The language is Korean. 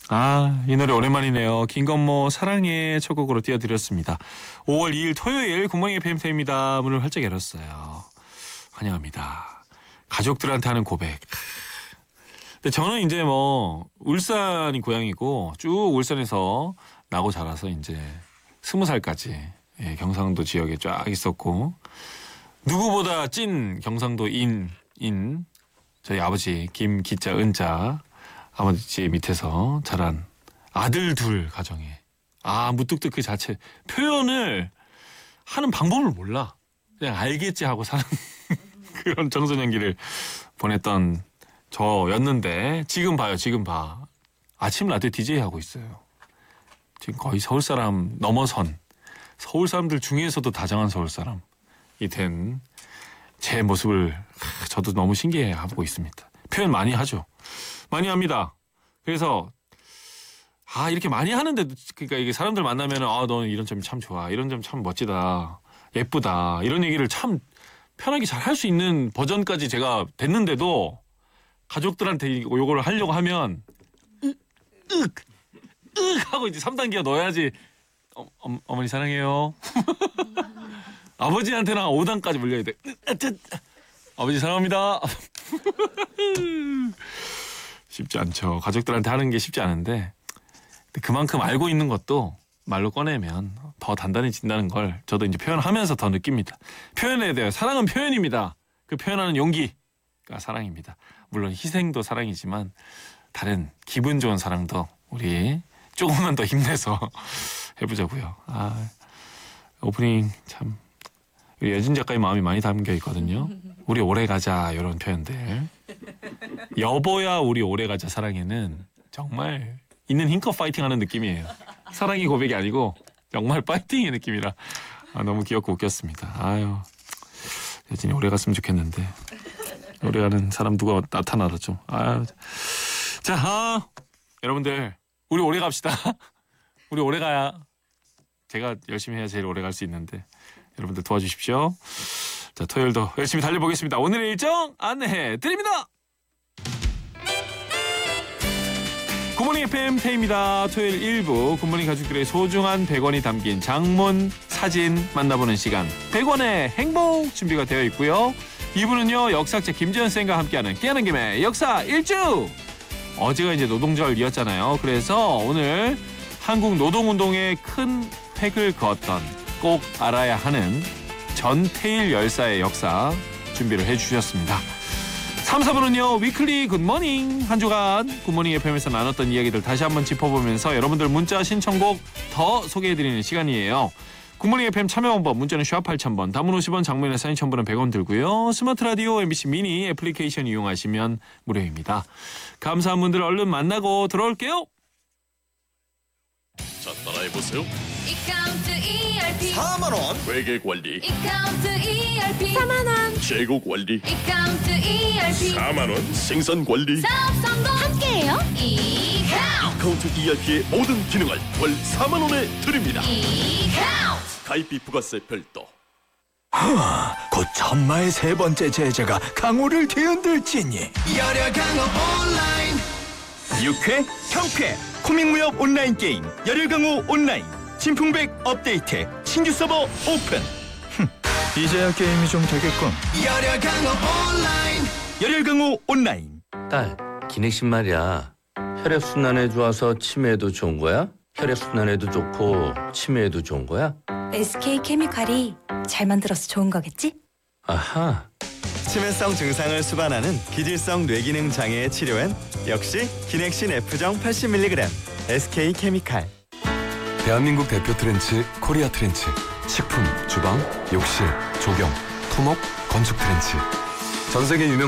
이 노래 오랜만이네요. 김건모 사랑해 첫 곡으로 띄워드렸습니다. 5월 2일 토요일 굿모닝 FM입니다. 문을 활짝 열었어요. 환영합니다. 가족들한테 하는 고백. 근데 저는 이제 울산이 고향이고 쭉 울산에서 나고 자라서 이제 20살까지 경상도 지역에 쫙 있었고 누구보다 찐 경상도인 저희 아버지 김기자 은자 아버지 밑에서 자란 아들 둘 가정에 무뚝뚝 그 자체 표현을 하는 방법을 몰라. 그냥 알겠지 하고 사는 그런 청소년기를 보냈던 저였는데 지금 봐. 아침 라디오 DJ 하고 있어요. 지금 거의 서울 사람 넘어선 서울 사람들 중에서도 다정한 서울 사람이 된 제 모습을 저도 너무 신기해하고 있습니다. 표현 많이 하죠. 많이 합니다. 그래서 이렇게 많이 하는데 그러니까 이게 사람들 만나면 너는 이런 점이 참 좋아. 이런 점 참 멋지다. 예쁘다. 이런 얘기를 참 편하게 잘 할 수 있는 버전까지 제가 됐는데도 가족들한테 요거를 하려고 하면 하고 이제 3단계가 넣어야지 어머니 사랑해요. 아버지한테는 5단까지 물려야 돼. 아버지 사랑합니다. 쉽지 않죠. 가족들한테 하는 게 쉽지 않은데 그만큼 알고 있는 것도 말로 꺼내면 더 단단해진다는 걸 저도 이제 표현하면서 더 느낍니다. 표현해야 돼요. 사랑은 표현입니다. 그 표현하는 용기가 사랑입니다. 물론 희생도 사랑이지만 다른 기분 좋은 사랑도 우리 조금만 더 힘내서 해보자고요. 오프닝 참 우리 여진 작가의 마음이 많이 담겨 있거든요. 우리 오래 가자 이런 표현들. 여보야 우리 오래 가자 사랑에는 정말 있는 힘껏 파이팅하는 느낌이에요. 사랑이 고백이 아니고 정말 파이팅의 느낌이라 너무 귀엽고 웃겼습니다. 여진이 오래 갔으면 좋겠는데 오래 가는 사람 누가 나타나라 좀. 자, 여러분들 우리 오래 갑시다. 우리 오래 가야 제가 열심히 해야 제일 오래 갈 수 있는데 여러분들 도와주십시오. 자, 토요일도 열심히 달려보겠습니다. 오늘의 일정 안내해 드립니다. 굿모닝 FM 태입니다. 토요일 1부 굿모닝 가족들의 소중한 100원이 담긴 장문 사진 만나보는 시간 100원의 행복 준비가 되어 있고요. 2부는요 역사학자 김재현 쌤과 함께하는 깨어난 김에 역사 일주. 어제가 이제 노동절이었잖아요. 그래서 오늘 한국 노동운동에 큰 획을 그었던 꼭 알아야 하는 전태일 열사의 역사 준비를 해주셨습니다. 3, 4부는요 위클리 굿모닝 한 주간 굿모닝 FM에서 나눴던 이야기들 다시 한번 짚어보면서 여러분들 문자 신청곡 더 소개해드리는 시간이에요. 굿모닝 FM 참여 방법 문자는 샵 8000번 단문 50원 장문에 사인 첨부는 100원 들고요. 스마트 라디오 MBC 미니 애플리케이션 이용하시면 무료입니다. 감사한 분들 얼른 만나고 들어올게요. 자, 따라해보세요. 이카운트 ERP 4만원 회계관리, 이카운트 ERP 4만원 재고 관리, 이카운트 ERP 4만원 생산관리. 사업 성공 함께해요. 이카운트 카운트 ERP의 모든 기능을 월 4만원에 드립니다. 이카운트 가입비 부가세 별도. 곧 천마의 세 번째 제자가 강호를 뒤흔들지니 열혈 강호 온라인 6회 평패 코믹 무협 온라인 게임 열혈 강호 온라인 진풍백 업데이트 신규 서버 오픈. 이제야 게임이 좀 되겠군. 열혈 강호 온라인 열혈 강호 온라인. 딸, 기넥신 말이야. 혈액순환에 좋아서 치매에도 좋은 거야? 혈액순환에도 좋고 치매에도 좋은 거야? SK 케미칼이 잘 만들어서 좋은 거겠지? 아하. 치매성 증상을 수반하는 기질성 뇌기능 장애의 치료엔 역시 기넥신 F정 80mg SK 케미칼. 대한민국 대표 트렌치 코리아 트렌치. 식품, 주방, 욕실, 조경, 토목, 건축 트렌치. 전 세계 유명